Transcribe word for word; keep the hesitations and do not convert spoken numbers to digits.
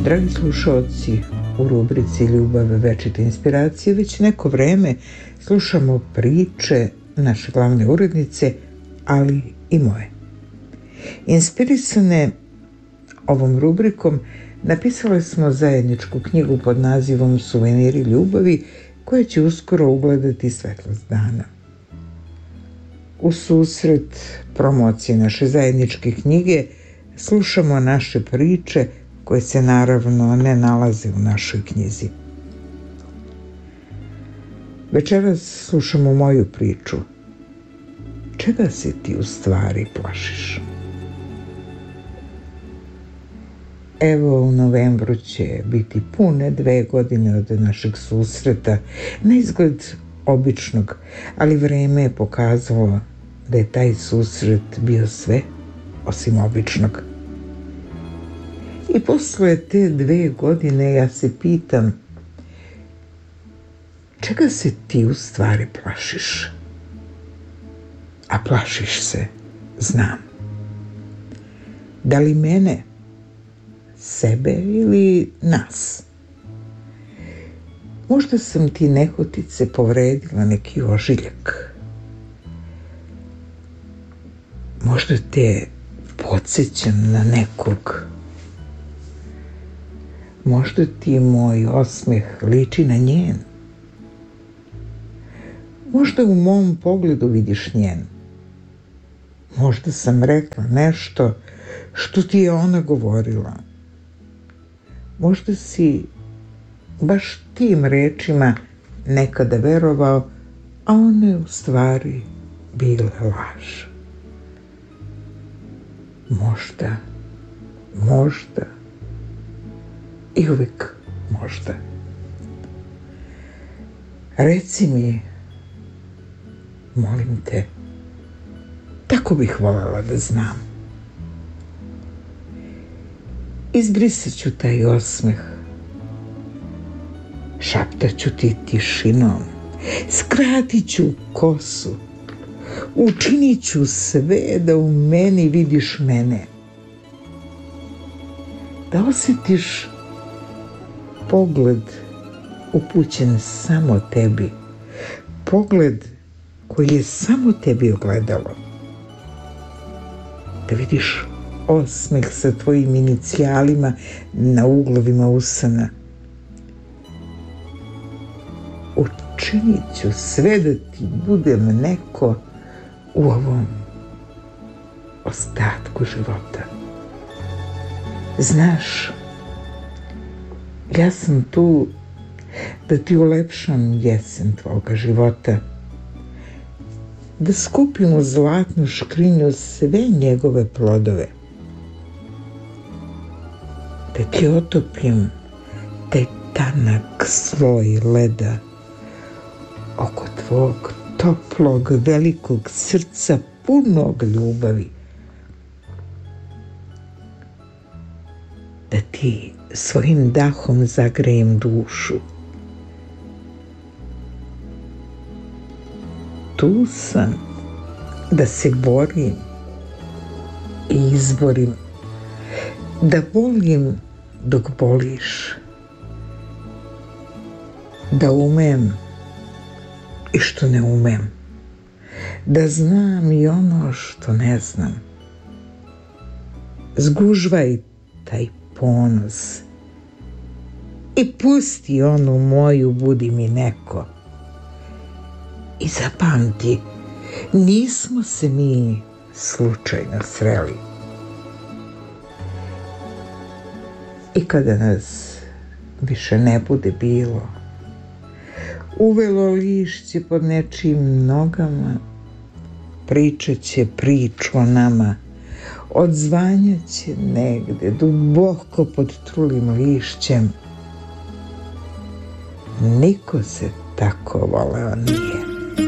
Dragi slušaoci, u rubrici Ljubav večite inspiracije već neko vreme slušamo priče naše glavne urednice, ali i moje. Inspirisane ovom rubrikom napisale smo zajedničku knjigu pod nazivom Suveniri ljubavi, koja će uskoro ugledati svetlost dana. U susret promocije naše zajedničke knjige slušamo naše priče koje se naravno ne nalaze u našoj knjizi. Večeras slušamo moju priču. Čega se ti u stvari plašiš? Evo, u novembru će biti pune dve godine od našeg susreta, na izgled običnog, ali vreme je pokazalo da je taj susret bio sve osim običnog. I posle te dve godine ja se pitam, čega se ti u stvari plašiš? A plašiš se, znam. Da li mene, sebe ili nas? Možda sam ti nehotice povredila neki ožiljak. Možda te podsjećam na nekog. Možda ti moj osmeh liči na njen. Možda u mom pogledu vidiš njen. Možda sam rekla nešto što ti je ona govorila. Možda si baš tim rečima nekada verovao, a one u stvari bile laž. Možda, možda i uvijek možda. Reci mi, molim te, tako bih voljela da znam. Izbrisat ću taj osmeh, šaptat ću ti tišinom, skratit ću kosu, učinit ću sve da u meni vidiš mene, da osjetiš pogled upućen samo tebi, pogled koji je samo tebi ogledalo, da vidiš osmeh sa tvojim inicijalima na uglovima usana. Učinit ću sve da ti budem neko u ovom ostatku života. Znaš, ja sam tu da ti ulepšam jesen tvoga života, da skupim u zlatnu škrinju sve njegove plodove, da ti otopim taj tanak sloj leda oko tvog toplog, velikog srca punog ljubavi, da ti svojim dahom zagrejem dušu. Tu sam da se borim i izborim, da volim dok boliš, da umem i što ne umem, da znam i ono što ne znam. Zgužvaj taj ponos i pusti onu moju budi mi neko. I zapamti, nismo se mi slučajno sreli. I kada nas više ne bude bilo, uvelo lišće pod nečijim nogama, pričat će priču o nama, odzvanjaće negde duboko pod trulim lišćem. Niko se tako voleo nije.